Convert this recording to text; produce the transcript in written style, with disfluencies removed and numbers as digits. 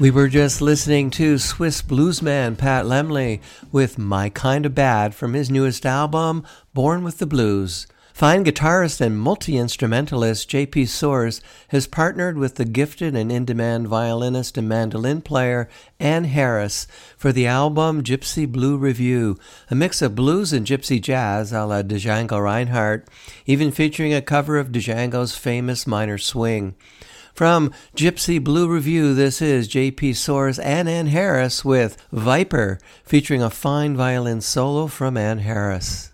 We were just listening to Swiss bluesman Pat Lemley with My Kind of Bad from his newest album, Born with the Blues. Fine guitarist and multi-instrumentalist J.P. Soares has partnered with the gifted and in-demand violinist and mandolin player Ann Harris for the album Gypsy Blue Review, a mix of blues and gypsy jazz a la Django Reinhardt, even featuring a cover of Django's famous minor swing. From Gypsy Blue Review, this is J.P. Soares and Ann Harris with Viper, featuring a fine violin solo from Ann Harris.